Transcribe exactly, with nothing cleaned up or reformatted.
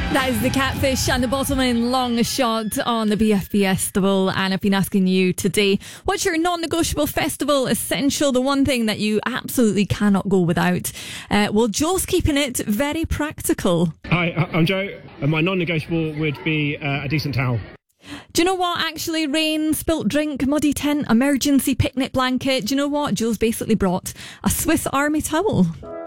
That is the Catfish and the Bottlemen long shot on the B F Festival. And I've been asking you today, what's your non-negotiable festival essential? The one thing that you absolutely cannot go without. Uh, well, Joe's keeping it very practical. Hi, I'm Joe, and my non-negotiable would be uh, a decent towel. Do you know what? Actually, rain, spilt drink, muddy tent, emergency picnic blanket. Do you know what? Joe's basically brought a Swiss Army towel.